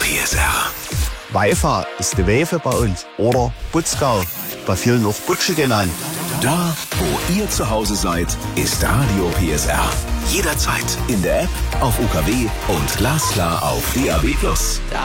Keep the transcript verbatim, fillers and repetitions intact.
P S R. Weifa ist die Wefe bei uns. Oder Butzgau, bei vielen auch Butsche genannt. Da, wo ihr zu Hause seid, ist Radio P S R. Jederzeit in der App, auf U K W und glasklar auf D A B plus.